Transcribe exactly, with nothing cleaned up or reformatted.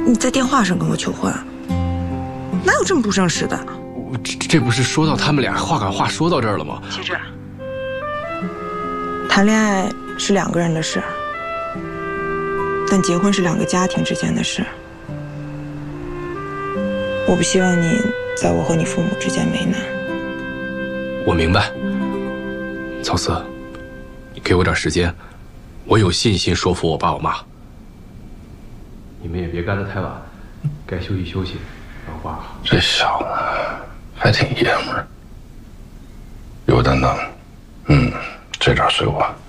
你在电话上跟我求婚，哪有这么不正式的？ 这这不是说到他们俩话赶话说到这儿了吗？ 其实，谈恋爱是两个人的事，但结婚是两个家庭之间的事。我不希望你在我和你父母之间为难。 我明白，曹思，你给我点时间，我有信心说服我爸我妈。你们也别干得太晚，该休息休息。老爸， 这小子还挺爷们儿，有担当。嗯，这点随我。